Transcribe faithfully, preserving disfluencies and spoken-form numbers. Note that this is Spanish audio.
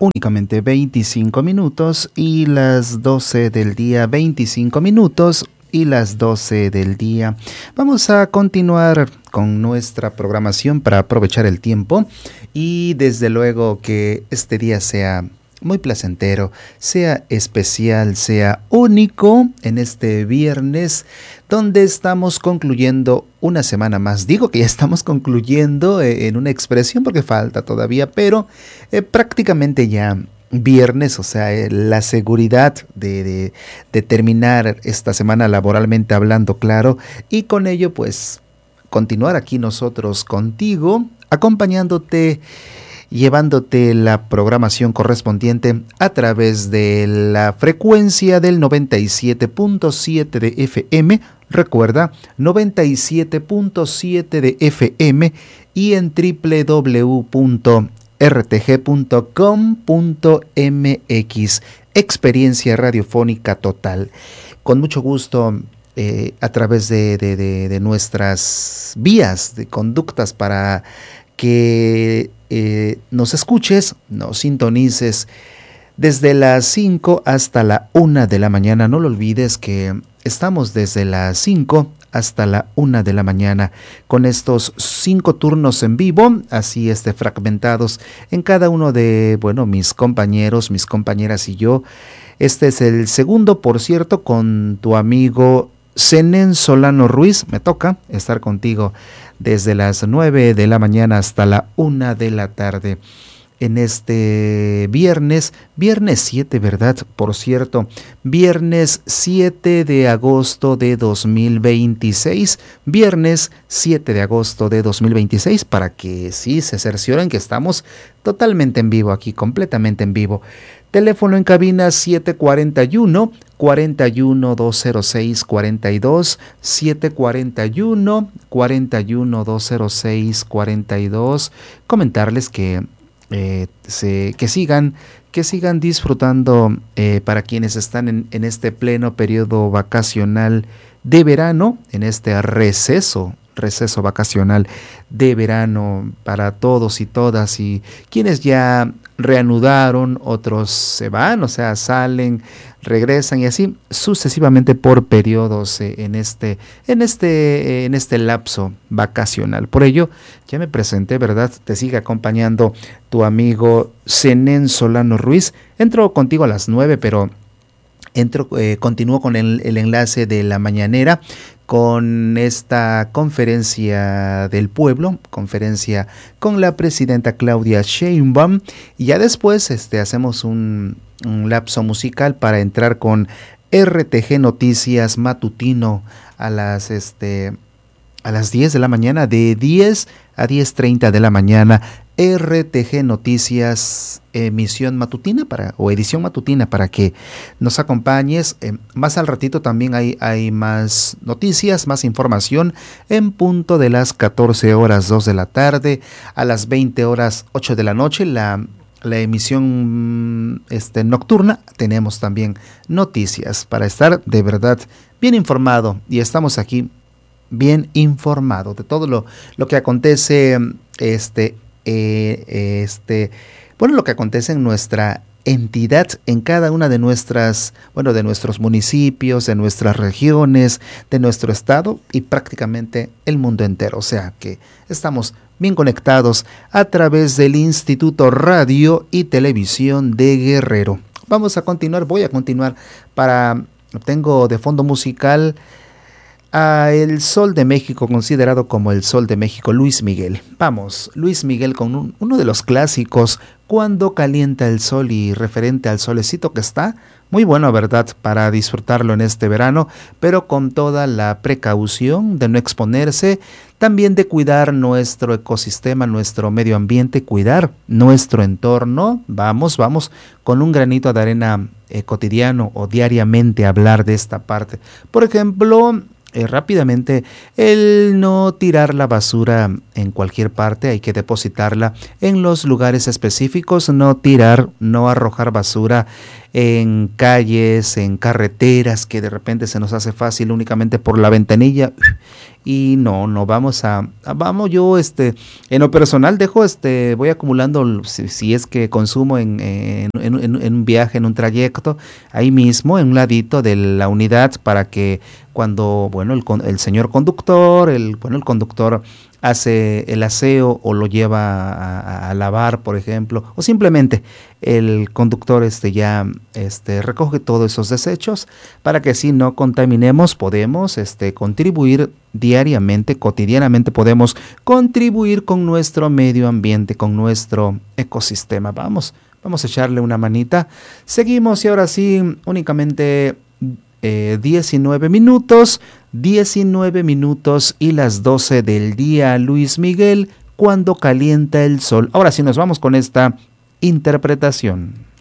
únicamente veinticinco minutos y las doce del día veinticinco minutos y las doce del día. Vamos a continuar con nuestra programación para aprovechar el tiempo y desde luego que este día sea muy placentero, sea especial, sea único en este viernes donde estamos concluyendo una semana más. Digo que ya estamos concluyendo eh, en una expresión porque falta todavía, pero eh, prácticamente ya viernes, o sea, eh, la seguridad de, de, de terminar esta semana laboralmente hablando, claro, y con ello pues continuar aquí nosotros contigo, acompañándote, llevándote la programación correspondiente a través de la frecuencia del noventa y siete punto siete de F M, recuerda, noventa y siete punto siete de F M y en doble u doble u doble u punto r t g punto com punto m x, experiencia radiofónica total. Con mucho gusto, eh, a través de, de, de, de nuestras vías, de conductas para que eh, nos escuches, nos sintonices desde las cinco hasta la una de la mañana. No lo olvides que estamos desde las cinco hasta la una de la mañana con estos cinco turnos en vivo, así este, fragmentados en cada uno de, bueno, mis compañeros, mis compañeras y yo. Este es el segundo, por cierto, con tu amigo Zenén Solano Ruiz. Me toca estar contigo desde las nueve de la mañana hasta la una de la tarde. En este viernes, viernes siete, ¿verdad? Por cierto, viernes siete de agosto de dos mil veintiséis, viernes siete de agosto de dos mil veintiséis, para que sí se cercioren que estamos totalmente en vivo aquí, completamente en vivo. Teléfono en cabina siete cuarenta y uno, cuarenta y uno, doscientos seis, cuarenta y dos, siete cuarenta y uno, cuarenta y uno, doscientos seis, cuarenta y dos. Comentarles que Eh, se, que sigan que sigan disfrutando eh, para quienes están en, en este pleno periodo vacacional de verano, en este receso receso vacacional de verano para todos y todas, y quienes ya reanudaron, otros se van, o sea, salen, regresan y así sucesivamente por periodos eh, en este en este eh, en este lapso vacacional. Por ello, ya me presenté, ¿verdad? Te sigue acompañando tu amigo Zenén Solano Ruiz. Entro contigo a las nueve, pero entro eh, continúo con el, el enlace de la mañanera con esta conferencia del pueblo, conferencia con la presidenta Claudia Sheinbaum, y ya después este, hacemos un, un lapso musical para entrar con R T G Noticias matutino a las este a las diez de la mañana, de diez a diez treinta de la mañana, R T G Noticias, emisión matutina para o edición matutina para que nos acompañes. Eh, más al ratito también hay, hay más noticias, más información en punto de las catorce horas dos de la tarde, a las veinte horas ocho de la noche, la, la emisión este, nocturna. Tenemos también noticias para estar de verdad bien informado, y estamos aquí bien informado de todo lo, lo que acontece este Eh, este, bueno, lo que acontece en nuestra entidad, en cada una de nuestras, bueno, de nuestros municipios, de nuestras regiones, de nuestro estado y prácticamente el mundo entero. O sea que estamos bien conectados a través del Instituto Radio y Televisión de Guerrero. Vamos a continuar, voy a continuar para, tengo de fondo musical a El Sol de México, considerado como el Sol de México, Luis Miguel. Vamos, Luis Miguel con un, uno de los clásicos, Cuando calienta el sol, y referente al solecito que está, muy bueno, ¿verdad?, para disfrutarlo en este verano, pero con toda la precaución de no exponerse, también de cuidar nuestro ecosistema, nuestro medio ambiente, cuidar nuestro entorno. Vamos, vamos, con un granito de arena eh, cotidiano o diariamente hablar de esta parte. Por ejemplo, Eh, rápidamente, el no tirar la basura en cualquier parte, hay que depositarla en los lugares específicos, no tirar, no arrojar basura en calles, en carreteras, que de repente se nos hace fácil únicamente por la ventanilla y no, no vamos a, a- vamos yo, este, en lo personal dejo, este, voy acumulando, si, si es que consumo en, en, en- en- en un viaje, en un trayecto, ahí mismo, en un ladito de la unidad, para que cuando, bueno, el, con- el señor conductor, el, bueno, el conductor hace el aseo o lo lleva a, a- a lavar, por ejemplo, o simplemente el conductor este ya este recoge todos esos desechos para que así no contaminemos, podemos este contribuir diariamente, cotidianamente podemos contribuir con nuestro medio ambiente, con nuestro ecosistema. Vamos, vamos a echarle una manita. Seguimos y ahora sí, únicamente eh, diecinueve minutos, diecinueve minutos y las doce del día, Luis Miguel, cuando calienta el sol. Ahora sí nos vamos con esta interpretación.